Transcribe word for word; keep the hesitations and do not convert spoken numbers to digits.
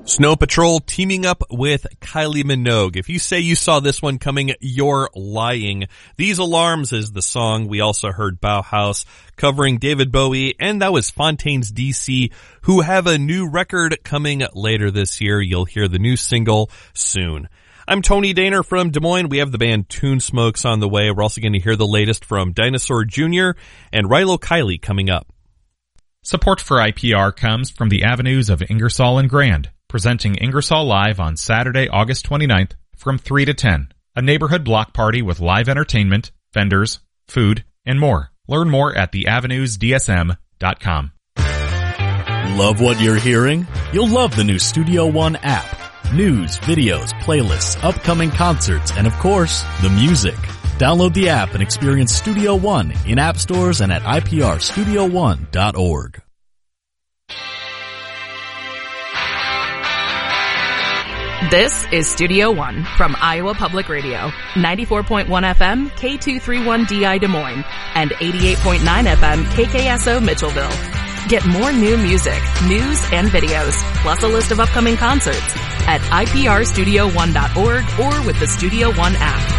Snow Patrol teaming up with Kylie Minogue. If you say you saw this one coming, you're lying. These Alarms is the song. We also heard Bauhaus covering David Bowie, and that was Fontaines D C, who have a new record coming later this year. You'll hear the new single soon. I'm Tony Daner from Des Moines. We have the band Tune Smokes on the way. We're also going to hear the latest from Dinosaur Junior and Rilo Kiley coming up. Support for I P R comes from the Avenues of Ingersoll and Grand, presenting Ingersoll Live on Saturday, August twenty-ninth from three to ten. A neighborhood block party with live entertainment, vendors, food, and more. Learn more at the avenues d s m dot com. Love what you're hearing? You'll love the new Studio One app. News, videos, playlists, upcoming concerts, and of course, the music. Download the app and experience Studio One in app stores and at I P R studio one dot org. This is Studio One from Iowa Public Radio, ninety-four point one F M, K two thirty-one D I Des Moines, and eighty-eight point nine F M, K K S O Mitchellville. Get more new music, news, and videos, plus a list of upcoming concerts at I P R studio one dot org or with the Studio One app.